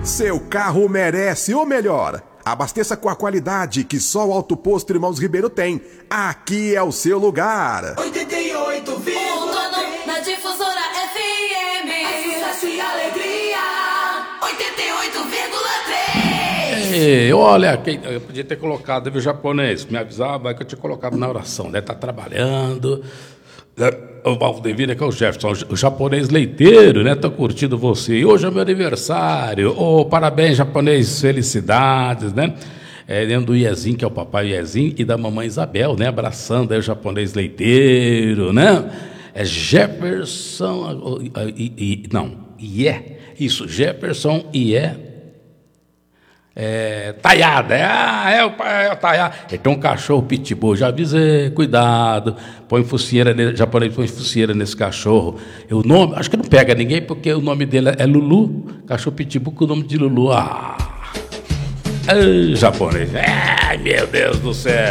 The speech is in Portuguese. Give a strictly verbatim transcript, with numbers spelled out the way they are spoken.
Seu carro merece o melhor. Abasteça com a qualidade que só o Auto Posto Irmãos Ribeiro tem. Aqui é o seu lugar. oitenta e oito vírgula três na Difusora F M. Sucesso e alegria. oitenta e oito vírgula três. Ei, olha, eu podia ter colocado, viu, japonês? Me avisava que eu tinha colocado na oração. Deve estar trabalhando. O Valdevino, que é o Jefferson, o japonês leiteiro, né? Tô curtindo você. E hoje é meu aniversário. Oh, parabéns, japonês, felicidades, né? É, dentro do Iezinho, que é o papai Iezinho, e da mamãe Isabel, né? Abraçando aí o japonês leiteiro, né? É Jefferson. E, e, não, Ié. Yeah. Isso, Jefferson Ié. É, Taiada, é, ah, é o pai, é o Taiada. Ele tem um cachorro pitbull, já avisei, cuidado. Põe focinheira, japonês põe focinheira nesse cachorro. O nome, acho que não pega ninguém, porque o nome dele é Lulu. Cachorro pitbull com o nome de Lulu. Ah, Ai, japonês, ai meu Deus do céu.